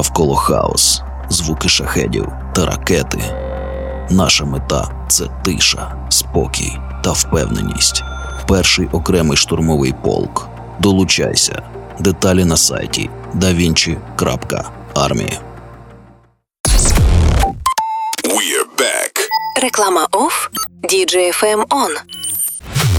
Навколо хаос, звуки шахедів та ракети. Наша мета – це тиша, спокій та впевненість. Перший окремий штурмовий полк. Долучайся. Деталі на сайті davinci.army. Реклама off, DJ FM on.